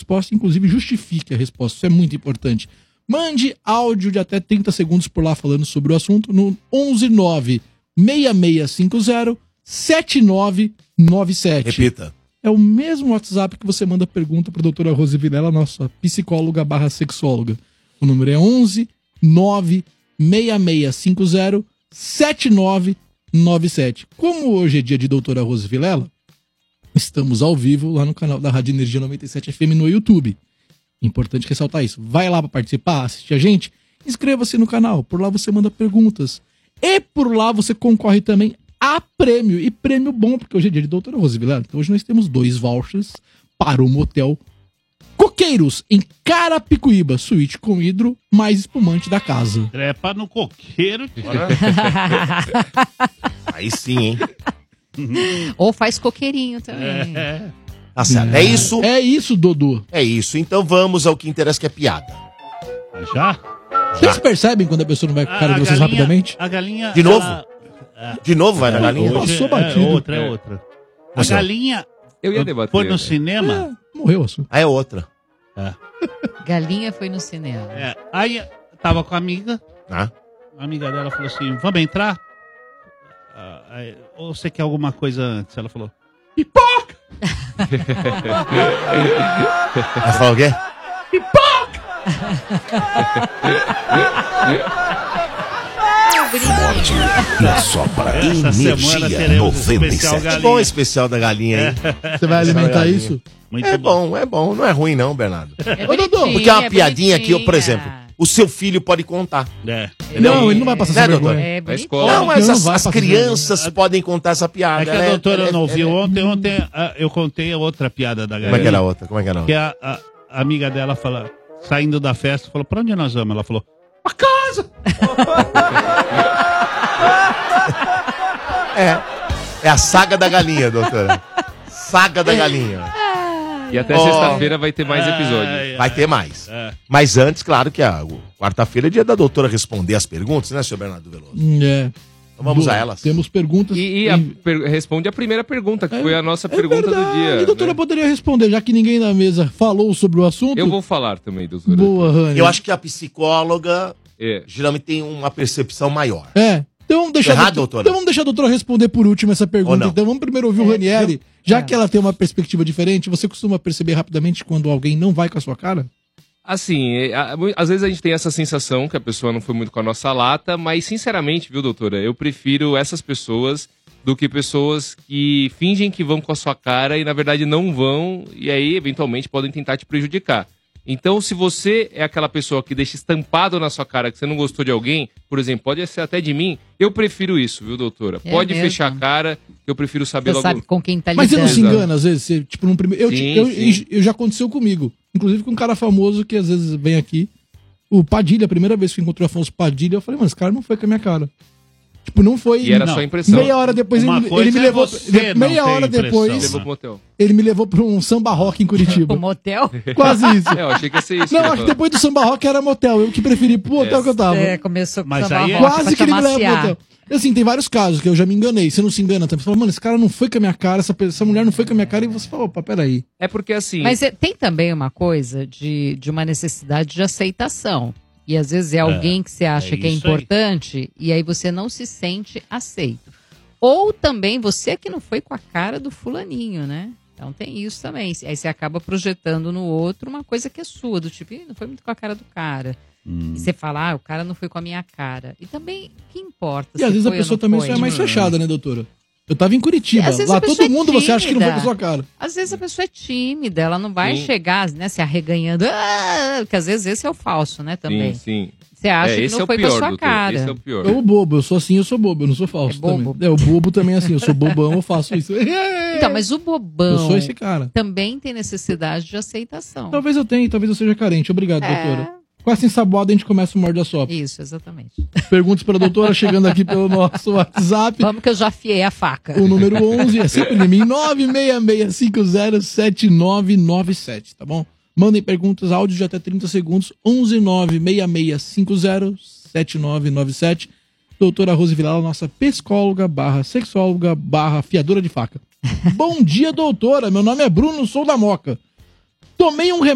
resposta, inclusive justifique a resposta. Isso é muito importante. Mande áudio de até 30 segundos por lá falando sobre o assunto no 119-6650-7997. Repita. É o mesmo WhatsApp que você manda pergunta para a doutora Rose Vilela, nossa psicóloga / sexóloga. O número é 119-6650-7997. Como hoje é dia de doutora Rose Vilela, estamos ao vivo lá no canal da Rádio Energia 97 FM no YouTube. Importante ressaltar isso. Vai lá para participar, assistir a gente, inscreva-se no canal. Por lá você manda perguntas. E por lá você concorre também a prêmio. E prêmio bom, porque hoje é dia de doutora Rose Vilela. Então hoje nós temos 2 vouchers para o motel Coqueiros, em Carapicuíba. Suíte com hidro, mais espumante da casa. Trepa no coqueiro. Aí sim, hein? Ou faz coqueirinho também. Tá certo. É isso? É isso, Dodô. É isso. Então vamos ao que interessa, que é piada. Já? Vocês percebem quando a pessoa não vai com a cara de vocês rapidamente? A galinha... De novo? De novo vai na galinha? Passou batido. É outra. A galinha... Eu ia debater. Foi no cinema? Morreu o assunto. Ah, é outra. Galinha foi no cinema. Aí tava com a amiga. Ah. A amiga dela falou assim, vamos entrar? Ou você quer alguma coisa antes? Ela falou, pipoca! Ela falou o quê? Pipoca! Na Sopra Energia 97. É bom o especial da galinha aí. Você vai alimentar isso? É bom. Não é ruim não, Bernardo. Ô, Dodô. Porque é uma piadinha que, por exemplo, o seu filho pode contar. Não, ele não vai passar essa vergonha. É escola. Não, mas Não vai as passar crianças podem contar essa piada. É que a doutora não ouviu. Ontem eu contei outra piada da galinha. Como é que era a outra? Que a amiga dela fala, saindo da festa, falou, pra onde nós vamos? Ela falou, pra casa! É a saga da galinha, doutora. Saga da galinha. E até sexta-feira vai ter mais episódios. Vai ter mais. Mas antes, claro que a quarta-feira é dia da doutora responder as perguntas, né, senhor Bernardo Veloso? É. Então vamos a elas. Temos perguntas. Responde a primeira pergunta, que foi a nossa pergunta do dia. A doutora poderia responder, já que ninguém na mesa falou sobre o assunto. Eu vou falar também, doutora. Boa, Rani. Eu acho que a psicóloga geralmente tem uma percepção maior. Então vamos deixar, doutora? Então vamos deixar a doutora responder por último essa pergunta. Então vamos primeiro ouvir o Ranieri. Já que ela tem uma perspectiva diferente, você costuma perceber rapidamente quando alguém não vai com a sua cara? Assim, às vezes a gente tem essa sensação que a pessoa não foi muito com a nossa lata, mas sinceramente, viu, doutora, eu prefiro essas pessoas do que pessoas que fingem que vão com a sua cara e na verdade não vão e aí eventualmente podem tentar te prejudicar. Então, se você é aquela pessoa que deixa estampado na sua cara que você não gostou de alguém, por exemplo, pode ser até de mim, eu prefiro isso, viu, doutora? Pode mesmo? fechar a cara, eu prefiro saber Você logo... sabe com quem tá Mas lidando. você não se engana, às vezes? Você, tipo, num primeiro... Sim. Eu já aconteceu comigo. Inclusive com um cara famoso que às vezes vem aqui. O Padilha, a primeira vez que eu encontrei o Afonso Padilha, eu falei, mano, esse cara não foi com a minha cara. Tipo, não foi... E era só impressão. Meia hora depois ele me levou... Meia hora depois... Levou pro motel. Ele me levou pra um samba rock em Curitiba. O motel? Quase isso. Eu achei que ia ser isso. Não, acho que depois do samba rock era motel. Eu que preferi pro hotel que eu tava. Começou com Mas samba aí rock Quase pra que ele me leva pro chamaciar. motel. Assim, tem vários casos que eu já me enganei. Você não se engana também. Você fala, mano, esse cara não foi com a minha cara, essa mulher não foi com a minha cara. E você fala, opa, peraí. É porque assim... Mas tem também uma coisa de uma necessidade de aceitação. E às vezes é alguém que você acha que é isso aí. importante e aí você não se sente aceito. Ou também você que não foi com a cara do fulaninho, né? Então tem isso também. Aí você acaba projetando no outro uma coisa que é sua, do tipo, não foi muito com a cara do cara. E você fala, o cara não foi com a minha cara. E também, o que importa? E às vezes a pessoa também só é mais fechada, né, doutora? Eu tava em Curitiba. Às vezes Lá a pessoa todo é mundo você acha que não foi com a tímida. sua cara. Às vezes a pessoa é tímida, ela não vai Sim. chegar, né, se arreganhando. Porque às vezes esse é o falso, né, também. Sim. Você acha que esse não é o foi pior, com a sua doutora. cara. Esse é o pior. Eu bobo, eu sou assim, eu sou bobo, eu não sou falso É bobo? também. O bobo também é assim, eu sou bobão, eu faço isso. Então, mas o bobão Eu sou esse cara. também tem necessidade de aceitação. Talvez eu tenha, talvez eu seja carente. Obrigado, doutora. Com essa ensaboada a gente começa o Morde a Sopra. Isso, exatamente. Perguntas para a doutora chegando aqui pelo nosso WhatsApp. Vamos que eu já afiei a faca. O número 11 é sempre em mim, 966507997, tá bom? Mandem perguntas, áudio de até 30 segundos, 11966507997. Doutora Rose Vilela, nossa psicóloga / sexóloga / afiadora de faca. Bom dia, doutora. Meu nome é Bruno, sou da Moca. Tomei um remédio